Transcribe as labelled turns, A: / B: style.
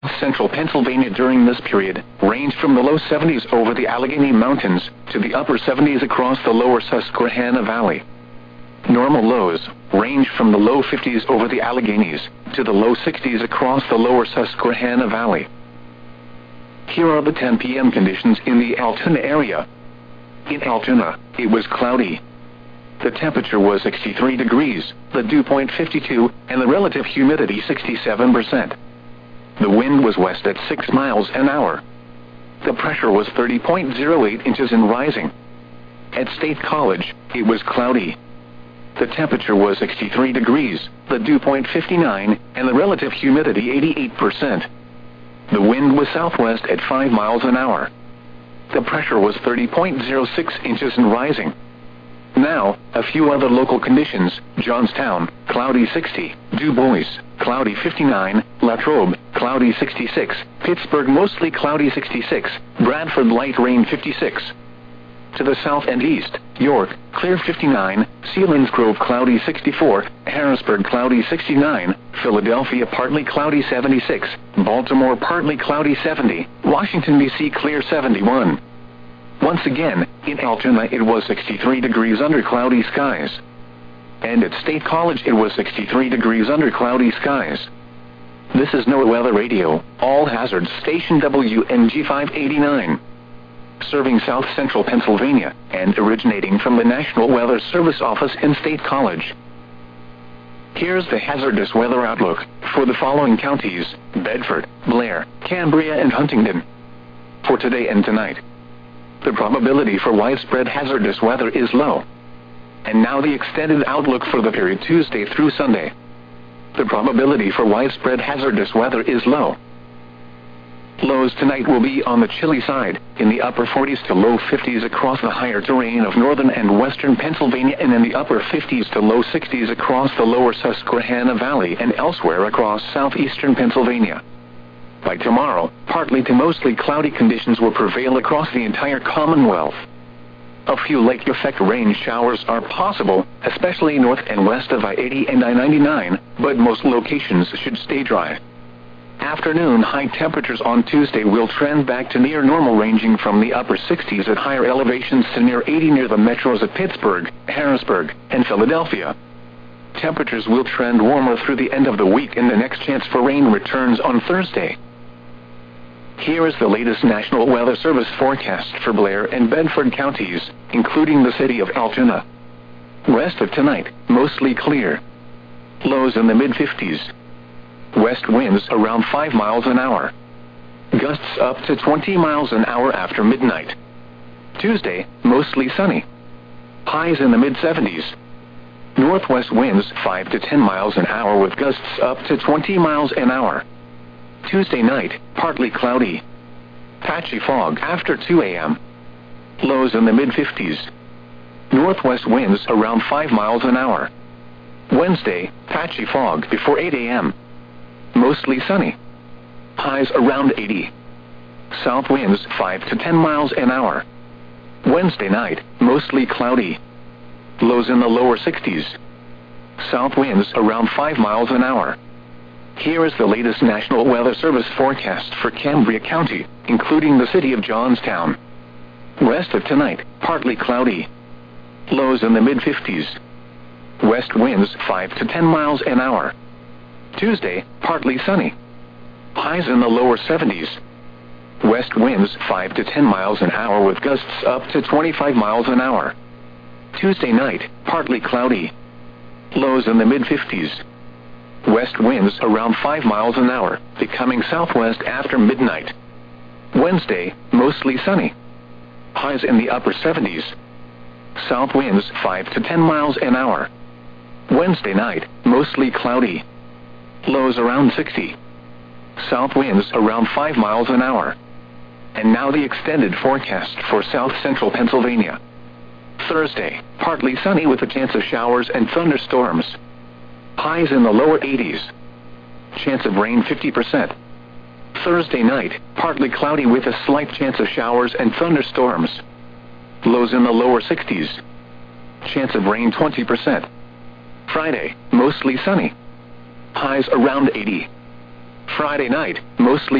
A: Central Pennsylvania during this period ranged from the low 70s over the Allegheny Mountains to the upper 70s across the lower Susquehanna Valley. Normal lows range from the low 50s over the Alleghenies to the low 60s across the lower Susquehanna Valley. Here are the 10 p.m. conditions in the Altoona area. In Altoona, it was cloudy. The temperature was 63 degrees, the dew point 52, and the relative humidity 67%. The wind was west at 6 miles an hour. The pressure was 30.08 inches and rising. At State College, it was cloudy. The temperature was 63 degrees, the dew point 59, and the relative humidity 88%. The wind was southwest at 5 miles an hour. The pressure was 30.06 inches and rising. Now, a few other local conditions: Johnstown, cloudy 60, Du Bois, cloudy 59, Latrobe, cloudy 66, Pittsburgh mostly cloudy 66, Bradford light rain 56. To the south and east, York, clear 59, Selinsgrove cloudy 64, Harrisburg cloudy 69, Philadelphia partly cloudy 76, Baltimore partly cloudy 70, Washington, D.C. clear 71. Once again, in Altoona it was 63 degrees under cloudy skies. And at State College it was 63 degrees under cloudy skies. This is NOAA Weather Radio, All Hazards Station WNG 589. Serving South Central Pennsylvania, and originating from the National Weather Service office in State College. Here's the hazardous weather outlook for the following counties: Bedford, Blair, Cambria, and Huntingdon. For today and tonight, the probability for widespread hazardous weather is low. And now the extended outlook for the period Tuesday through Sunday. The probability for widespread hazardous weather is low. Lows tonight will be on the chilly side, in the upper 40s to low 50s across the higher terrain of northern and western Pennsylvania, and in the upper 50s to low 60s across the lower Susquehanna Valley and elsewhere across southeastern Pennsylvania. By tomorrow, partly to mostly cloudy conditions will prevail across the entire Commonwealth. A few lake effect rain showers are possible, especially north and west of I-80 and I-99, but most locations should stay dry. Afternoon high temperatures on Tuesday will trend back to near normal, ranging from the upper 60s at higher elevations to near 80 near the metros of Pittsburgh, Harrisburg, and Philadelphia. Temperatures will trend warmer through the end of the week, and the next chance for rain returns on Thursday. Here is the latest National Weather Service forecast for Blair and Bedford counties, including the city of Altoona. West of tonight, mostly clear. Lows in the mid-50s. West winds around 5 miles an hour. Gusts up to 20 miles an hour after midnight. Tuesday, mostly sunny. Highs in the mid-70s. Northwest winds 5 to 10 miles an hour with gusts up to 20 miles an hour. Tuesday night, partly cloudy. Patchy fog after 2 a.m. Lows in the mid-50s. Northwest winds around 5 miles an hour. Wednesday, patchy fog before 8 a.m. Mostly sunny. Highs around 80. South winds 5 to 10 miles an hour. Wednesday night, mostly cloudy. Lows in the lower 60s. South winds around 5 miles an hour. Here is the latest National Weather Service forecast for Cambria County, including the city of Johnstown. West of tonight, partly cloudy. Lows in the mid-50s. West winds 5 to 10 miles an hour. Tuesday, partly sunny. Highs in the lower 70s. West winds 5 to 10 miles an hour with gusts up to 25 miles an hour. Tuesday night, partly cloudy. Lows in the mid-50s. West winds around 5 miles an hour, becoming southwest after midnight. Wednesday, mostly sunny. Highs in the upper 70s. South winds 5 to 10 miles an hour. Wednesday night, mostly cloudy. Lows around 60. South winds around 5 miles an hour. And now the extended forecast for south central Pennsylvania. Thursday, partly sunny with a chance of showers and thunderstorms. Highs in the lower 80s. Chance of rain 50%. Thursday night, partly cloudy with a slight chance of showers and thunderstorms. Lows in the lower 60s. Chance of rain 20%. Friday, mostly sunny. Highs around 80. Friday night, mostly